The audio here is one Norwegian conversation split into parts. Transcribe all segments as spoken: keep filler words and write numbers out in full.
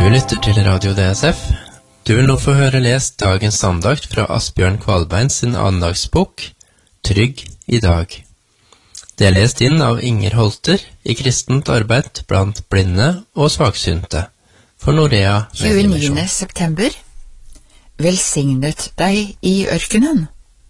lytter til Radio D S F. Du vil nå få høre lest dagens andakt fra Asbjørn Kvalbein sin andagsbok, Trygg i dag. Det er lest inn av Inger Holter i kristent arbeid blant blinde og svaksynte for Norea tjueniende september. Velsignet deg i ørkenen.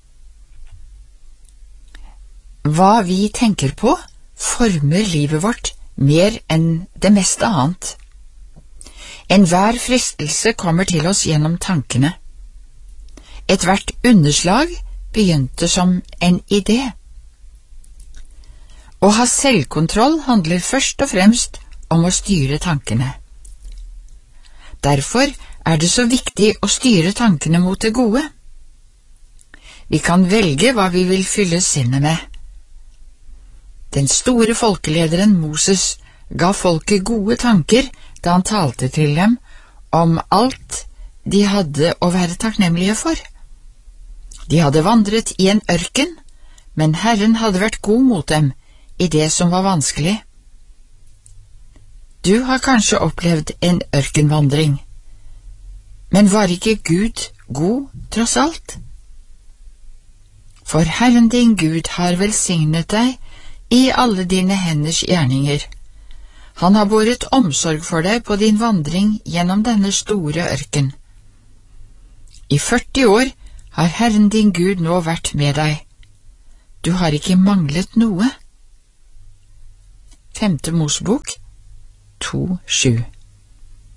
Hva vi tenker på, former livet vårt mer enn det meste annet. Enhver fristelse kommer til oss gjennom tankene. Et hvert underslag begynte som en idé. Å ha selvkontroll handler først og fremst om å styre tankene. Derfor er det så viktig å styre tankene mot det gode. Vi kan velge hva vi vil fylle sinnet med. Den store folkelederen Moses ga folket gode tanker da han talte til dem om alt de hadde å være takknemlige for. De hadde vandret i en ørken, men Herren hadde vært god mot dem i det som var vanskelig. Du har kanskje opplevd en ørkenvandring, men var ikke Gud god tross alt? For Herren din Gud har velsignet deg i alle dine henders gjerninger. Han har båret omsorg for deg på din vandring gjennom denne store ørken. I førti år har Herren din Gud nå vært med deg. Du har ikke manglet noe. Femte Mosebok to sju.